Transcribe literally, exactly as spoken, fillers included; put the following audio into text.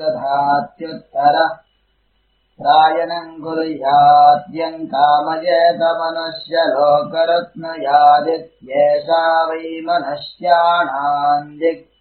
दधात्युत्तर प्रायणम् कुर्याद्यम् कामयेत मनुष्य लोकरत्नयादित्येषा वै मनुष्याणाम् दिक्